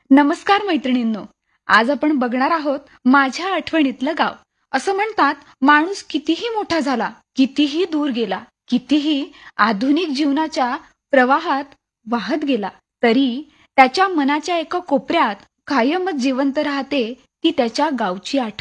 नमस्कार मैत्रिणींनो. आज आपण बघणार आहोत माझ्या आठवणीतलं गाव. असं म्हणतात, माणूस कितीही मोठा झाला, कितीही दूर गेला, कितीही आधुनिक जीवनाच्या प्रवाहात वाहत गेला, तरी त्याच्या मनाच्या एका कोपऱ्यात कायमच जिवंत राहते ती त्याच्या गावची आठवण.